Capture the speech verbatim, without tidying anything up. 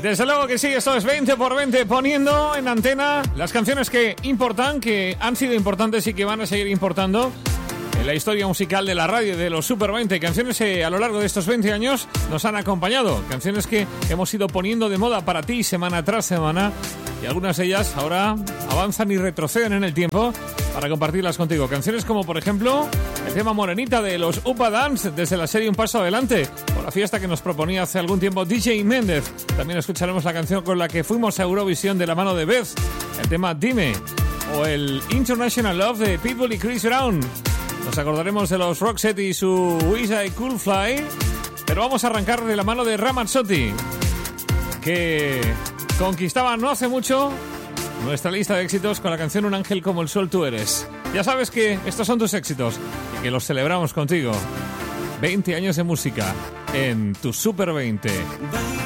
Desde luego que sí, esto es veinte por veinte, poniendo en antena las canciones que importan, que han sido importantes y que van a seguir importando en la historia musical de la radio, de los Super veinte. Canciones que a lo largo de estos veinte años nos han acompañado, canciones que hemos ido poniendo de moda para ti semana tras semana, y algunas de ellas ahora avanzan y retroceden en el tiempo para compartirlas contigo. Canciones como, por ejemplo, el tema Morenita de los Upa Dance, desde la serie Un Paso Adelante, o la fiesta que nos proponía hace algún tiempo D J Méndez. También escucharemos la canción con la que fuimos a Eurovisión de la mano de Beth, el tema Dime, o el International Love de Pitbull y Chris Brown. Nos acordaremos de los Roxette y su Wish I Could Fly, pero vamos a arrancar de la mano de Ramazzotti, que conquistaba no hace mucho nuestra lista de éxitos con la canción Un ángel como el sol tú eres. Ya sabes que estos son tus éxitos y que los celebramos contigo. veinte años de música en tu Super veinte.